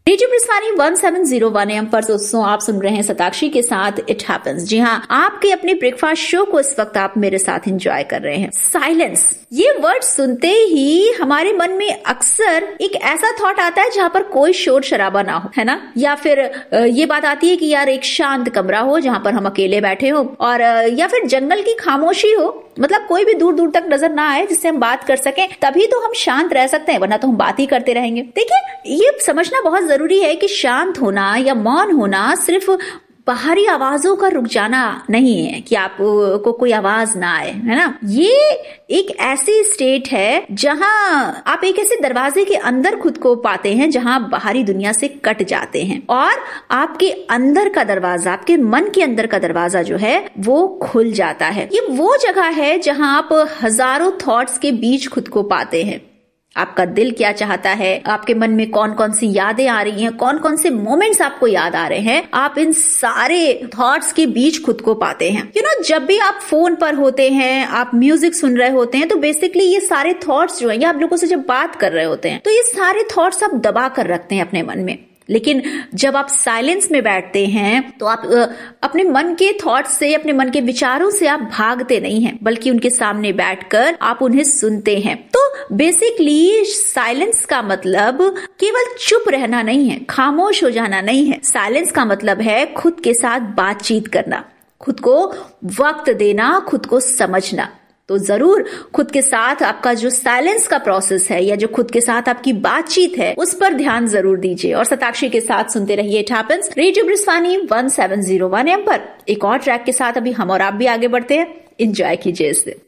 Radio ब्रिस्वानी 1701 AM पर दोस्तों आप सुन रहे हैं शताक्षी के साथ इट हैपेंस। जी हाँ, आपके अपने ब्रेकफास्ट शो को इस वक्त आप मेरे साथ एंजॉय कर रहे हैं। साइलेंस, ये वर्ड सुनते ही हमारे मन में अक्सर एक ऐसा थॉट आता है जहाँ पर कोई शोर शराबा ना हो, है ना। या फिर ये बात आती है कि यार एक शांत कमरा हो जहाँ पर हम अकेले बैठे हो, और या फिर जंगल की खामोशी हो, मतलब कोई भी दूर दूर तक नजर ना आए जिससे हम बात कर सकें, तभी तो हम शांत रह सकते हैं, वरना तो हम बात ही करते रहेंगे। देखिए, ये समझना बहुत जरूरी है कि शांत होना या मौन होना सिर्फ बाहरी आवाजों का रुक जाना नहीं है कि आपको कोई आवाज ना आए, है ना। ये एक ऐसी स्टेट है जहां आप एक ऐसे दरवाजे के अंदर खुद को पाते हैं जहां बाहरी दुनिया से कट जाते हैं और आपके अंदर का दरवाजा, आपके मन के अंदर का दरवाजा जो है वो खुल जाता है। ये वो जगह है जहां आप हजारों थॉट्स के बीच खुद को पाते हैं। आपका दिल क्या चाहता है, आपके मन में कौन कौन सी यादें आ रही हैं, कौन कौन से मोमेंट्स आपको याद आ रहे हैं, आप इन सारे थॉट्स के बीच खुद को पाते हैं। जब भी आप फोन पर होते हैं, आप म्यूजिक सुन रहे होते हैं, तो बेसिकली ये सारे थॉट्स जो हैं, या आप लोगों से जब बात कर रहे होते हैं, तो ये सारे थॉट्स आप दबा कर रखते हैं अपने मन में। लेकिन जब आप साइलेंस में बैठते हैं तो आप अपने मन के थॉट्स से, अपने मन के विचारों से आप भागते नहीं हैं, बल्कि उनके सामने बैठकर आप उन्हें सुनते हैं। तो बेसिकली साइलेंस का मतलब केवल चुप रहना नहीं है, खामोश हो जाना नहीं है। साइलेंस का मतलब है खुद के साथ बातचीत करना, खुद को वक्त देना, खुद को समझना। तो जरूर खुद के साथ आपका जो साइलेंस का प्रोसेस है, या जो खुद के साथ आपकी बातचीत है, उस पर ध्यान जरूर दीजिए। और शताक्षी के साथ सुनते रहिए इट हैपेंस, रेडियो ब्रिस्वानी 1701 AM पर। एक और ट्रैक के साथ अभी हम और आप भी आगे बढ़ते हैं, एंजॉय कीजिए इसे।